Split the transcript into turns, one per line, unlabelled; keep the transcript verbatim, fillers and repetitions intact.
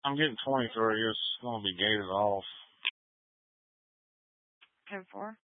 I'm getting twenty-three. It's going to be gated off.
ten four.